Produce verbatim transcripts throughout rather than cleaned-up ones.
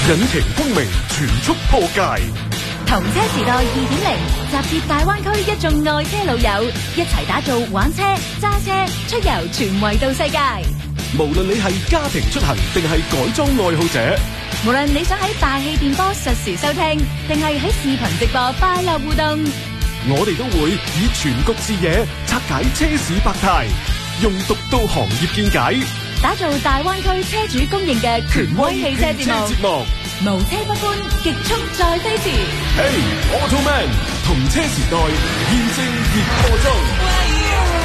引擎光明全速破界。 同車時代二點零，集結大灣區一眾愛車老友，一齊打造玩車、揸車、出遊全維度世界。 無論你係家庭出行定係改裝愛好者， 無論你想喺大氣電波實時收聽，定係喺視頻直播快樂互動， 我哋都會以全局視野拆解車市百態，用獨到行業見解， 打造大灣區車主公認嘅權威汽車節目。無車不歡，極速再飛馳。 Hey Automan， 同車時代現正熱播中。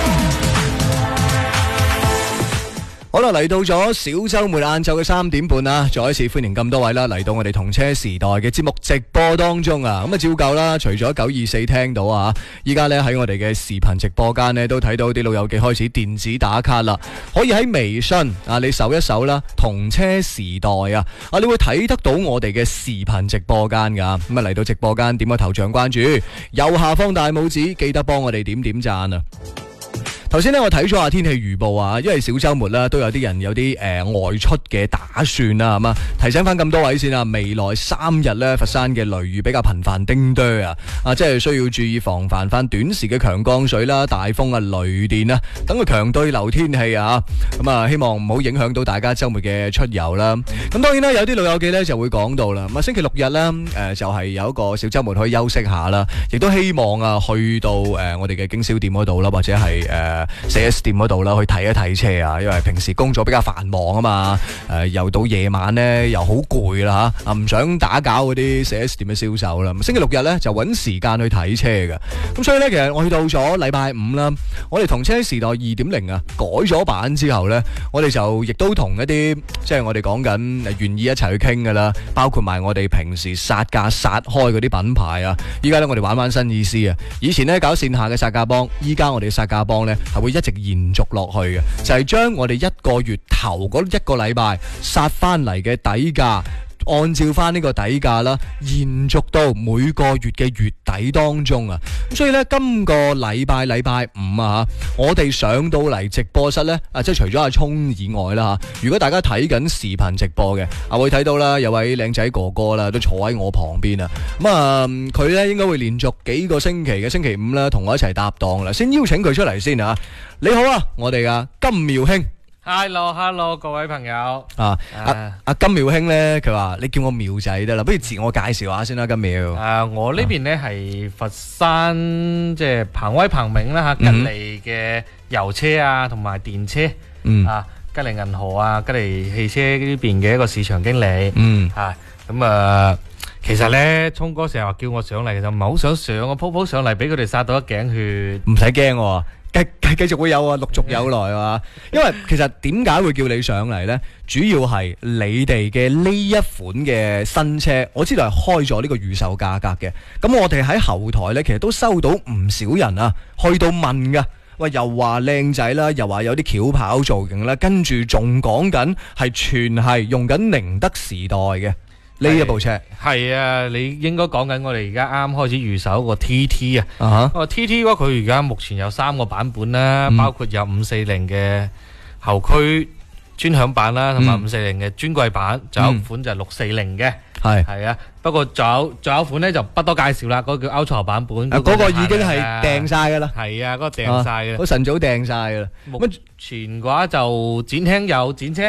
好啦，嚟到咗小周末晏晝嘅三點半啦，再一次歡迎咁多位啦，嚟到我哋同車時代嘅節目直播當中啊，咁啊照舊啦，除咗九二四聽到啊，依家咧喺我哋嘅視頻直播間呢，都睇到啲老友記開始電子打卡啦，可以喺微信啊，你搜一搜啦，同車時代啊，啊你會睇得到我哋嘅視頻直播間噶，咁啊嚟到直播間點個頭像關注，右下方大拇指記得幫我哋點點讚啊！頭先咧，我睇咗下天氣預報啊，因為小週末啦，都有啲人有啲誒、呃、外出嘅打算啦，係嘛？提醒翻咁多位先啊，未來三日咧，佛山嘅雷雨比較頻繁叮噠啊，啊，即係需要注意防範翻短時嘅強降水啦、大風啊、雷電啊等嘅強對流天氣啊，咁啊，希望唔好影響到大家週末嘅出遊啦。咁當然啦，有啲老友記咧就會講到啦，咁啊星期六日咧誒、呃、就係、是、有一個小週末可以休息下啦，亦都希望啊去到誒、呃、我哋嘅經銷店嗰度啦，或者係誒。呃四 S 店嗰度啦，去睇一睇車啊，因為平時工作比較繁忙啊嘛，誒、呃、又到夜晚呢，又好攰啦嚇，啊唔想打攪嗰啲四 S 店嘅銷售啦。星期六日呢，就揾時間去睇車嘅，咁所以呢，其實我去到咗禮拜五啦，我哋同車時代二點零啊改咗版之後呢，我哋就亦都同一啲即係我哋講緊願意一齊去傾㗎啦，包括埋我哋平時殺價殺開嗰啲品牌啊，依家呢，我哋玩翻新意思啊，以前呢，搞線下嘅殺價幫，依家我哋殺價幫呢，係會一直延續落去嘅，就係、是、將我哋一個月頭嗰一個禮拜殺翻嚟嘅底價，按照翻呢個底價啦，延續到每個月嘅月底當中啊。咁所以呢，今個禮拜禮拜五啊，我哋上到嚟直播室呢，啊，即係除咗阿聰以外啦吓，如果大家睇緊視頻直播嘅，啊會睇到啦，有位靚仔哥哥啦，都坐喺我旁邊啊。咁啊，佢呢應該會連續幾個星期嘅星期五啦，同我一齊搭檔啦。先邀請佢出嚟先啊！你好啊，我哋啊金苗兄。 Hello Hello 各位朋友啊，阿、啊啊、金苗兄咧，佢話你叫我苗仔得啦，不如自我介紹下先啦，金苗。誒、 啊，我呢邊咧係佛山即係鵬威鵬名啦吓，吉利嘅油車啊，同埋電車，嗯啊，吉利銀河啊，吉利汽車呢邊嘅一個市場經理，嗯啊，咁啊，其實咧，聰哥成日話叫我上嚟，其實唔係好想上，我鋪鋪上嚟俾佢哋殺到一頸血， 唔使驚喎。繼繼繼續會有啊，陸續有來啊！因為其實點解會叫你上嚟呢？主要係你哋嘅呢一款嘅新車，我知道係開咗呢個預售價格嘅。咁我哋喺後台呢，其實都收到唔少人啊，去到問噶，喂，又話靚仔啦，又話有啲轎跑造型啦，跟住仲講緊係全係用緊寧德時代嘅。呢一部車係啊，你應該講緊我哋而家啱開始預售個 T T 啊，個、uh-huh. T T 嗰佢而家目前有三個版本啦，嗯、包括有五四零嘅後驅專享版啦，同埋五四零嘅尊貴版，仲、嗯、有一款就係六四零嘅，係係啊，不過仲有仲有一款咧就不多介紹啦，嗰、那個叫 Ultra 版本，嗰、啊那個已經係訂晒噶啦，係啊，嗰、那個訂晒嘅， 我晨早訂晒噶啦。 目前嘅話就展廳有展車。